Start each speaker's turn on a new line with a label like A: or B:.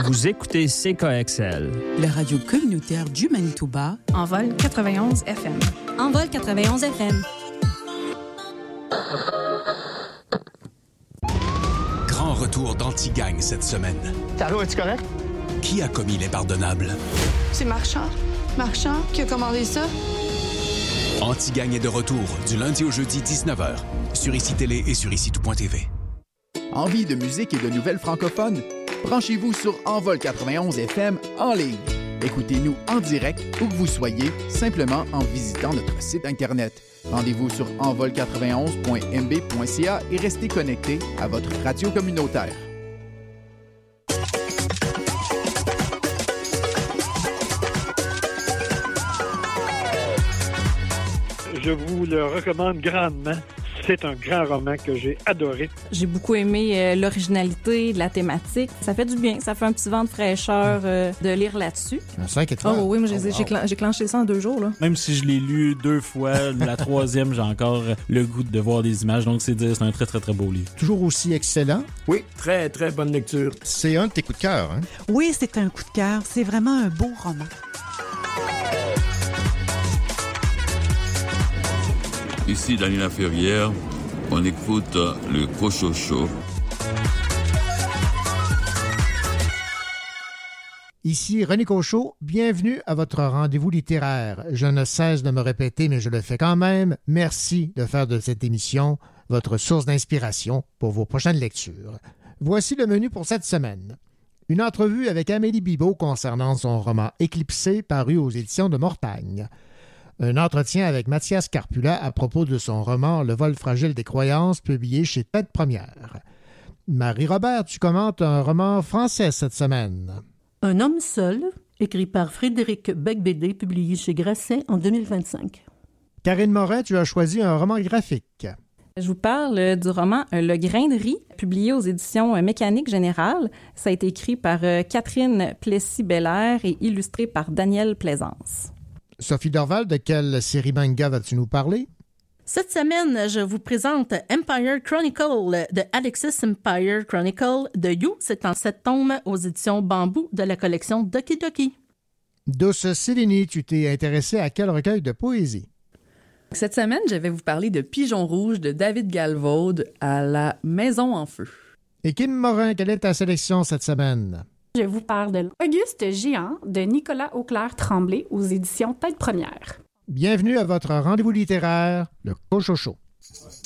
A: Vous écoutez CKXL,
B: la radio communautaire du Manitoba,
C: en vol 91 FM.
D: En vol 91 FM.
E: Grand retour d'Anti-Gang cette semaine.
F: Allô, es-tu correct?
E: Qui a commis l'impardonnable?
G: C'est Marchand. Marchand qui a commandé ça.
E: Anti-Gang est de retour du lundi au jeudi 19h sur ICI Télé et sur ICI-Tout.tv.
H: Envie de musique et de nouvelles francophones? Branchez-vous sur Envol 91 FM en ligne. Écoutez-nous en direct où que vous soyez, simplement en visitant notre site Internet. Rendez-vous sur envol91.mb.ca et restez connectés à votre radio communautaire.
I: Je vous le recommande grandement. C'est un grand roman que j'ai adoré.
C: J'ai beaucoup aimé l'originalité de la thématique. Ça fait du bien. Ça fait un petit vent de fraîcheur de lire là-dessus.
J: Un 5 étoiles.
C: Oh oui, moi j'ai clenché ça en 2 jours. Là.
K: Même si je l'ai lu 2 fois, la 3e, j'ai encore le goût de voir des images. Donc c'est un très, très, très beau livre.
J: Toujours aussi excellent.
L: Oui, très, très bonne lecture.
J: C'est un de tes coups de cœur, hein?
B: Oui, c'est un coup de cœur. C'est vraiment un beau roman.
M: Ici Daniela Ferrière, on écoute le Cochocho.
J: Ici René Cochot, bienvenue à votre rendez-vous littéraire. Je ne cesse de me répéter, mais je le fais quand même. Merci de faire de cette émission votre source d'inspiration pour vos prochaines lectures. Voici le menu pour cette semaine. Une entrevue avec Amélie Bibeau concernant son roman Éclipsé paru aux éditions de Mortagne. Un entretien avec Mathias Carpula à propos de son roman Le vol fragile des croyances, publié chez Tête Première. Marie-Robert, tu commentes un roman français cette semaine.
N: Un homme seul, écrit par Frédéric Becbédé, publié chez Grasset en 2025.
J: Karine Morin, tu as choisi un roman graphique.
C: Je vous parle du roman Le grain de riz, publié aux éditions Mécanique Générale. Ça a été écrit par Catherine Plessis-Bellaire et illustré par Daniel Plaisance.
J: Sophie Dorval, de quelle série manga vas-tu nous parler?
N: Cette semaine, je vous présente Empire Chronicle de Alexis Empire Chronicle de You. C'est en 7 tomes aux éditions Bambou de la collection Doki Doki.
J: Douce Céline, tu t'es intéressée à quel recueil de poésie?
O: Cette semaine, je vais vous parler de Pigeon rouge de David Galvaud à la Maison en feu.
J: Et Kim Morin, quelle est ta sélection cette semaine?
P: Je vous parle de Auguste Géant de Nicolas Auclair-Tremblay aux éditions Tête Première.
J: Bienvenue à votre rendez-vous littéraire, le Cochocho.